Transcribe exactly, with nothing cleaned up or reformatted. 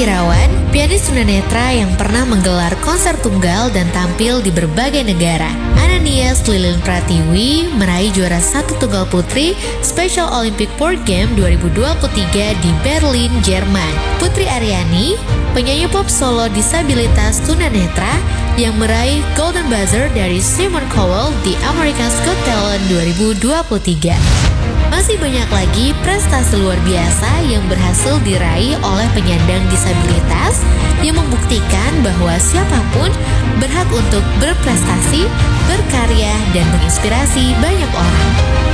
Irawan, pianis tunanetra yang pernah menggelar konser tunggal dan tampil di berbagai negara. Ananias Lilin Pratiwi meraih juara satu tunggal putri Special Olympic Board Game dua ribu dua puluh tiga di Berlin, Jerman. Putri Aryani, penyanyi pop solo disabilitas tunanetra yang meraih Golden Buzzer dari Simon Cowell di America's Got Talent dua ribu dua puluh tiga. Masih banyak lagi prestasi luar biasa yang berhasil diraih oleh penyandang disabilitas yang membuktikan bahwa siapapun berhak untuk berprestasi, berkarya, dan menginspirasi banyak orang.